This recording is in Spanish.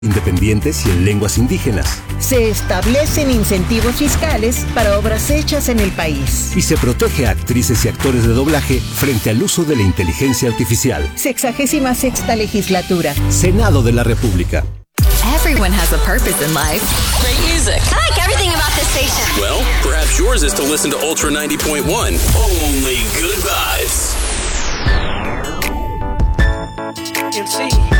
independientes y en lenguas indígenas. Se establecen incentivos fiscales para obras hechas en el país. Y se protege a actrices y actores de doblaje frente al uso de la inteligencia artificial. 66ª legislatura. Senado de la República. Everyone has a purpose in life. Great music. I like everything about this station. Well, perhaps yours is to listen to Ultra 90.1. Only good vibes. MC.